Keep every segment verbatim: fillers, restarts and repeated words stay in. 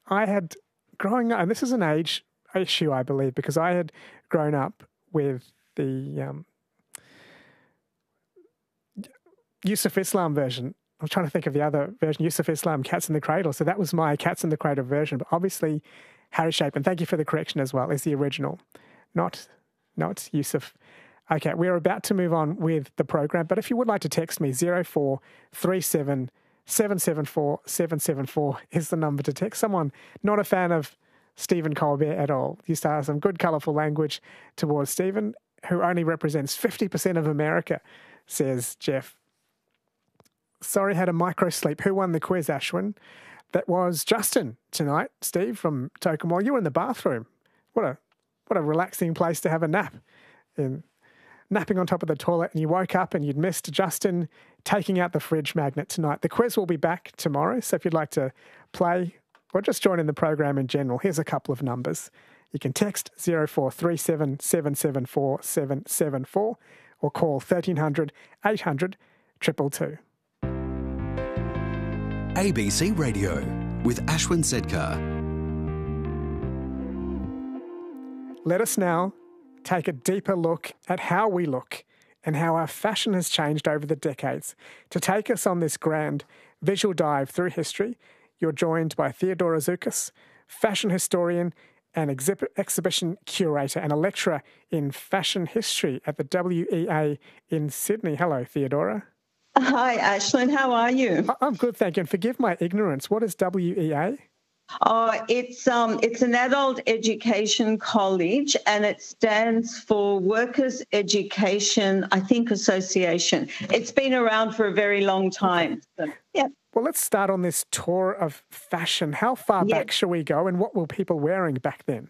I had, growing up, and this is an age issue, I believe, because I had grown up with the um, Yusuf Islam version. I'm trying to think of the other version, Yusuf Islam, Cats in the Cradle. So that was my Cats in the Cradle version. But obviously, Harry Chapin, thank you for the correction as well, is the original, not, not Yusuf. Okay, we're about to move on with the program. But if you would like to text me, zero four three seven seven seven four seven seven four is the number to text. Someone not a fan of Stephen Colbert at all. Used to have some good, colourful language towards Stephen, who only represents fifty percent of America, says Jeff. Sorry, had a micro sleep. Who won the quiz, Ashwin? That was Justin tonight, Steve, from Tokemore. You were in the bathroom. What a what a relaxing place to have a nap. In napping on top of the toilet, and you woke up and you'd missed Justin taking out the fridge magnet tonight. The quiz will be back tomorrow, so if you'd like to play or just join in the program in general, here's a couple of numbers. You can text zero four three seven seven seven four seven seven four or call thirteen hundred eight hundred two two two. A B C Radio with Ashwin Sedkar. Let us now take a deeper look at how we look and how our fashion has changed over the decades. To take us on this grand visual dive through history, you're joined by Theodora Zoukis, fashion historian and exhibit, exhibition curator and a lecturer in fashion history at the W E A in Sydney. Hello, Theodora. Hi, Ashlyn. How are you? I'm good, thank you. And forgive my ignorance. What is W E A? Oh, it's um, it's an adult education college, and it stands for Workers Education, I think, Association. It's been around for a very long time. So, yeah. Well, let's start on this tour of fashion. How far Yeah. back shall we go, and what were people wearing back then?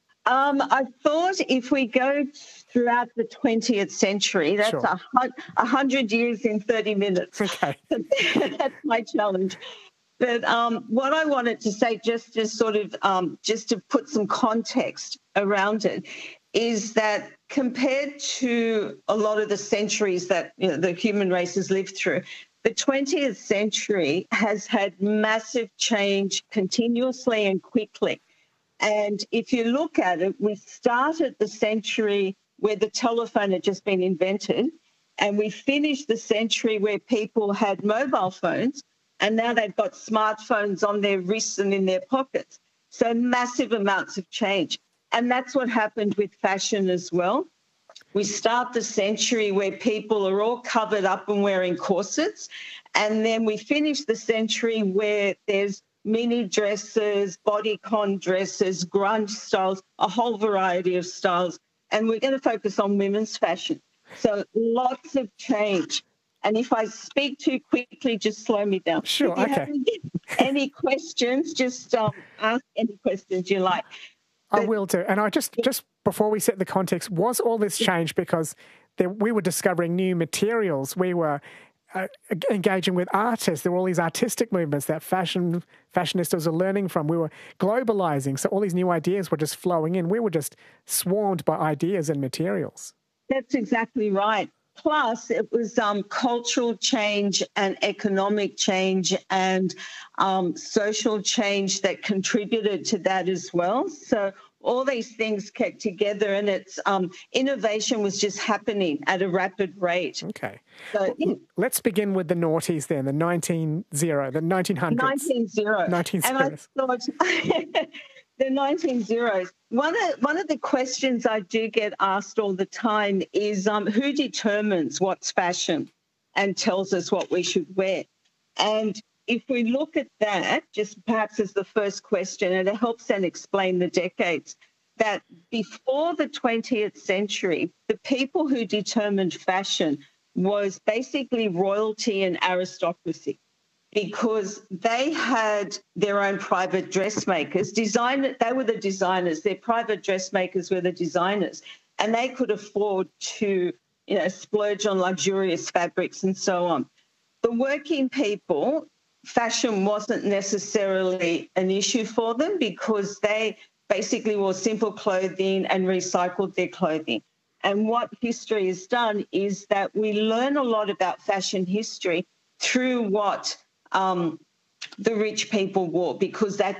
Um, I thought if we go throughout the twentieth century, that's Sure. a, hun- a hundred years in thirty minutes. Okay. That's my challenge. But um, what I wanted to say, just to sort of, um, just to put some context around it, is that compared to a lot of the centuries that, you know, the human race has lived through, the twentieth century has had massive change continuously and quickly. And if you look at it, we started the century where the telephone had just been invented, and we finished the century where people had mobile phones, and now they've got smartphones on their wrists and in their pockets. So massive amounts of change. And that's what happened with fashion as well. We start the century where people are all covered up and wearing corsets, and then we finish the century where there's mini dresses, bodycon dresses, grunge styles, a whole variety of styles. And we're going to focus on women's fashion. So lots of change. And if I speak too quickly, just slow me down. Sure, if you okay. have any, any questions, just um, ask any questions you like. I But- will do. And I just, just before we set the context, was all this change because there, we were discovering new materials? We were uh, engaging with artists. There were all these artistic movements that fashion fashionistas are learning from. We were globalizing. So all these new ideas were just flowing in. We were just swarmed by ideas and materials. That's exactly right. Plus, it was um, cultural change and economic change and um, social change that contributed to that as well. So all these things came together, and it's um, innovation was just happening at a rapid rate. Okay. So, yeah. Let's begin with the noughties then, the nineteen zero, the nineteen hundreds. nineteen zero. nineteen And I zeros. thought the nineteen zeros. One of one of the questions I do get asked all the time is um, who determines what's fashion and tells us what we should wear? And if we look at that, just perhaps as the first question, and it helps then explain the decades, that before the twentieth century, the people who determined fashion was basically royalty and aristocracy, because they had their own private dressmakers. Design, they were the designers. Their private dressmakers were the designers, and they could afford to, you know, splurge on luxurious fabrics and so on. The working people, fashion wasn't necessarily an issue for them because they basically wore simple clothing and recycled their clothing. And what history has done is that we learn a lot about fashion history through what um, the rich people wore, because that